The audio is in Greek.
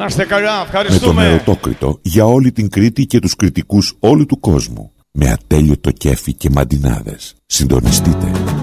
Να είστε καλά, Με ευχαριστούμε. τον Ερωτόκριτο για όλη την Κρήτη και τους κριτικούς όλου του κόσμου. Με ατέλειωτο κέφι και μαντινάδες. Συντονιστείτε.